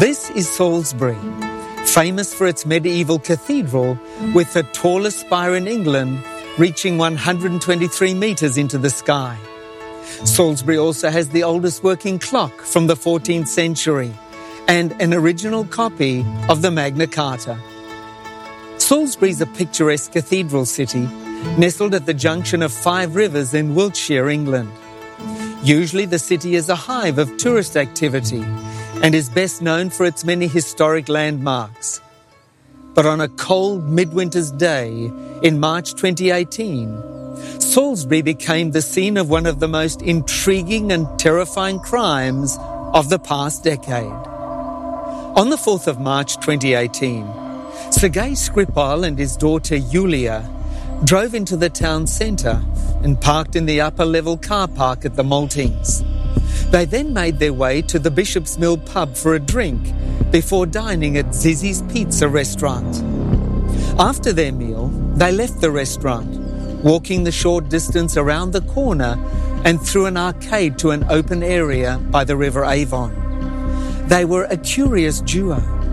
This is Salisbury, famous for its medieval cathedral with the tallest spire in England, reaching 123 metres into the sky. Salisbury also has the oldest working clock from the 14th century and an original copy of the Magna Carta. Salisbury is a picturesque cathedral city nestled at the junction of 5 rivers in Wiltshire, England. Usually the city is a hive of tourist activity and is best known for its many historic landmarks. But on a cold midwinter's day in March 2018, Salisbury became the scene of one of the most intriguing and terrifying crimes of the past decade. On the 4th of March 2018, Sergei Skripal and his daughter Yulia drove into the town centre and parked in the upper-level car park at the Maltings. They then made their way to the Bishop's Mill pub for a drink before dining at Zizzy's Pizza restaurant. After their meal, they left the restaurant, walking the short distance around the corner and through an arcade to an open area by the River Avon. They were a curious duo.